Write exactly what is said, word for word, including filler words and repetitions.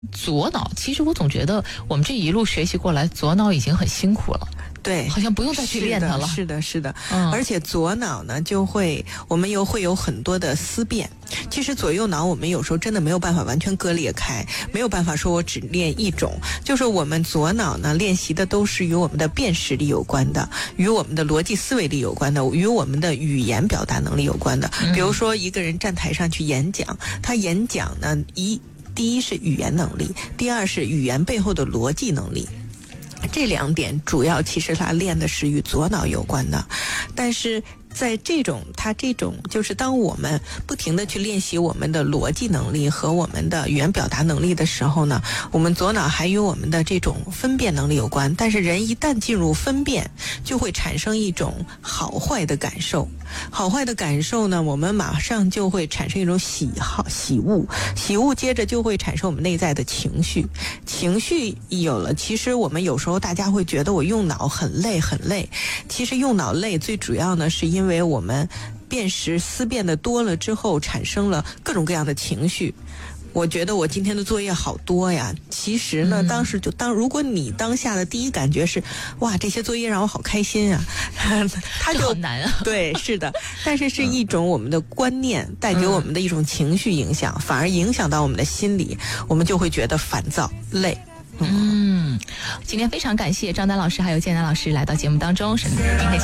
左脑，其实我总觉得我们这一路学习过来，左脑已经很辛苦了。 对， 好像不用再去练它了。 是的，是的，是的。 嗯， 而且左脑呢，就会我们又会有很多的思辨。其实左右脑我们有时候真的没有办法完全割裂开，没有办法说我只练一种。就是我们左脑呢练习的都是与我们的辨识力有关的，与我们的逻辑思维力有关的，与我们的语言表达能力有关的。比如说一个人站台上去演讲，他演讲呢一第一是语言能力，第二是语言背后的逻辑能力。这两点主要其实他练的是与左脑有关的，但是在这种他这种就是当我们不停地去练习我们的逻辑能力和我们的语言表达能力的时候呢，我们左脑还与我们的这种分辨能力有关。但是人一旦进入分辨，就会产生一种好坏的感受。好坏的感受呢，我们马上就会产生一种喜好喜恶，喜恶接着就会产生我们内在的情绪。情绪一有了，其实我们有时候大家会觉得我用脑很累很累，其实用脑累最主要呢是因为我们辨识思辨的多了之后，产生了各种各样的情绪。我觉得我今天的作业好多呀，其实呢，当时就当如果你当下的第一感觉是，哇，这些作业让我好开心啊，它就好难啊。 对，是的，但是是一种我们的观念带给我们的一种情绪影响，反而影响到我们的心理，我们就会觉得烦躁、累。 嗯，今天非常感谢张丹老师还有建南老师来到节目当中，今天